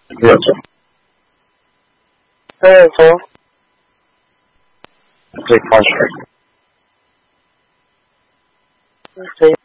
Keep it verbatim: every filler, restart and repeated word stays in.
热着， 喝很多， 最开水， 水